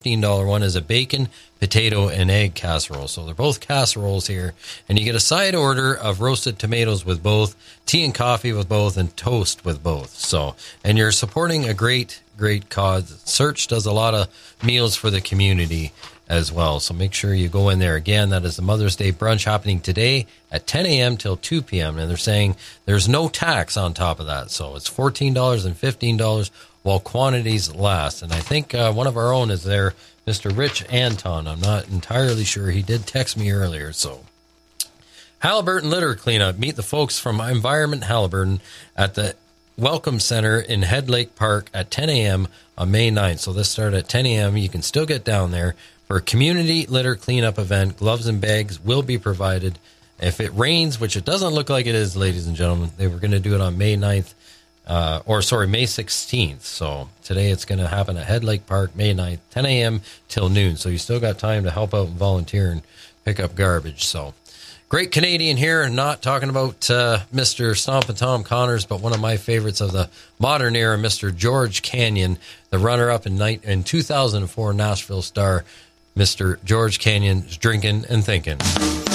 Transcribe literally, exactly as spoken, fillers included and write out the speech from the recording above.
fifteen dollars one is a bacon, potato, and egg casserole. So they're both casseroles here. And you get a side order of roasted tomatoes with both, tea and coffee with both, and toast with both. So, and you're supporting a great, great cause. Search does a lot of meals for the community as well. So make sure you go in there. Again, that is the Mother's Day brunch happening today at ten a.m. till two p.m. And they're saying there's no tax on top of that. So it's fourteen dollars and fifteen dollars while quantities last. And I think uh, one of our own is there, Mister Rich Anton. I'm not entirely sure. He did text me earlier. So Halliburton Litter Cleanup. Meet the folks from Environment Halliburton at the Welcome Center in Head Lake Park at ten a.m. on May ninth. So this started at ten a.m. You can still get down there for a community litter cleanup event. Gloves and bags will be provided. If it rains, which it doesn't look like it is, ladies and gentlemen, they were going to do it on May ninth. Uh, or sorry, May sixteenth. So today it's going to happen at Head Lake Park, May ninth, ten a.m. till noon. So you still got time to help out and volunteer and pick up garbage. So great Canadian here, not talking about uh, Mister Stompin' Tom Connors, but one of my favorites of the modern era, Mister George Canyon, the runner-up in, night, in two thousand four Nashville Star. Mister George Canyon's drinking and thinking.